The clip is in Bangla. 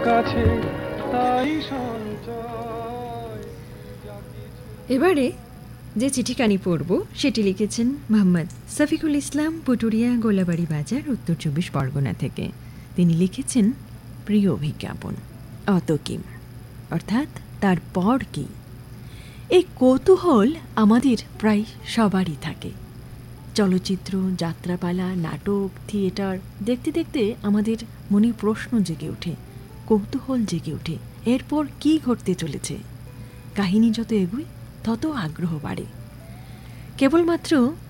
কাছে তাই সঞ্চয়। এবারে যে চিঠিখানি পড়ব সেটি লিখেছেন মোহাম্মদ শফিকুল ইসলাম, পুটুরিয়া, গোলাবাড়ি বাজার, উত্তর 24 পরগনা থেকে। তিনি লিখেছেন, প্রিয় অভিজ্ঞাপন অত কিম, অর্থাৎ তারপর কি। এই কৌতূহল আমাদের প্রায় সবারই থাকে। চলচ্চিত্র, যাত্রাপালা, নাটক, থিয়েটার দেখতে দেখতে আমাদের মনে প্রশ্ন জেগে ওঠে, কৌতূহল জেগে ওঠে, এরপর কি ঘটতে চলেছে। কাহিনী যত এগোয় তত আগ্রহ বাড়ে। কেবলমাত্র